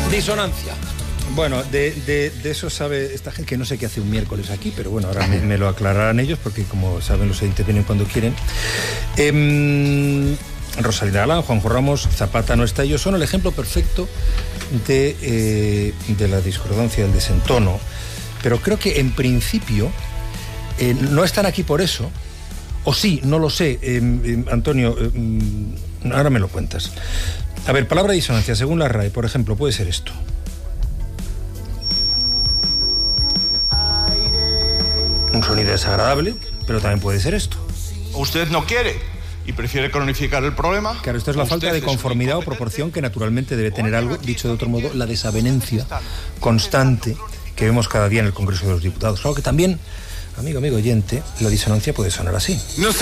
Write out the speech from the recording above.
Disonancia. Bueno, de eso sabe esta gente, que no sé qué hace un miércoles aquí, pero bueno, ahora me lo aclararán ellos, porque como saben los intervienen cuando quieren. Rosalía Galán, Juanjo Ramos, Zapata no está. Ellos son el ejemplo perfecto de la discordancia, del desentono. Pero creo que en principio no están aquí por eso. O sí, no lo sé. Antonio, ahora me lo cuentas. A ver, palabra disonancia, según la RAE, por ejemplo, puede ser esto. Un sonido desagradable, pero también puede ser esto. Usted no quiere y prefiere cronificar el problema. Claro, esto es la falta de conformidad o proporción que naturalmente debe tener algo, dicho de otro modo, la desavenencia constante que vemos cada día en el Congreso de los Diputados. Claro que también, amigo oyente, la disonancia puede sonar así.